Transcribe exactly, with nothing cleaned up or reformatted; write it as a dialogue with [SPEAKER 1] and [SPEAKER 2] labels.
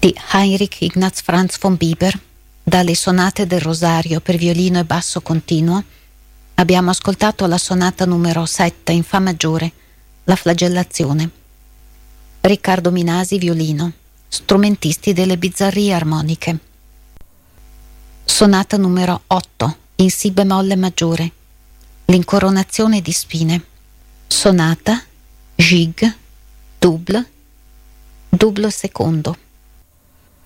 [SPEAKER 1] di Heinrich Ignaz Franz von Bieber, dalle sonate del Rosario per violino e basso continuo, abbiamo ascoltato la sonata numero sette in Fa maggiore, la Flagellazione. Riccardo Minasi, violino, strumentisti delle bizzarrie armoniche. Sonata numero otto in Si bemolle maggiore, l'Incoronazione di spine. Sonata, Gig, double, double secondo.